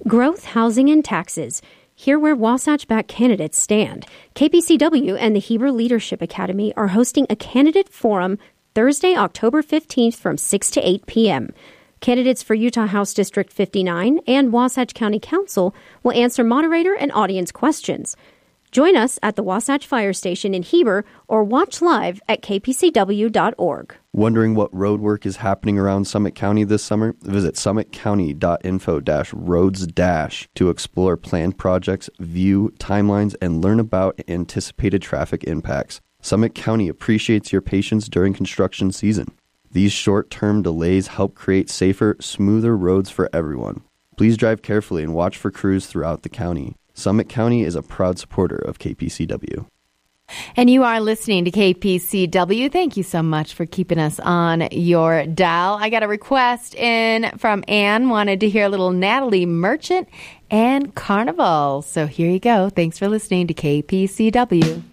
Growth, housing, and taxes. Hear where Wasatch-backed candidates stand. KPCW and the Heber Leadership Academy are hosting a candidate forum Thursday, October 15th from 6 to 8 p.m. Candidates for Utah House District 59 and Wasatch County Council will answer moderator and audience questions. Join us at the Wasatch Fire Station in Heber or watch live at kpcw.org. Wondering what road work is happening around Summit County this summer? Visit summitcounty.info-roads- to explore planned projects, view timelines, and learn about anticipated traffic impacts. Summit County appreciates your patience during construction season. These short-term delays help create safer, smoother roads for everyone. Please drive carefully and watch for crews throughout the county. Summit County is a proud supporter of KPCW. And you are listening to KPCW. Thank you so much for keeping us on your dial. I got a request in from Ann, wanted to hear a little Natalie Merchant and Carnival. So here you go. Thanks for listening to KPCW.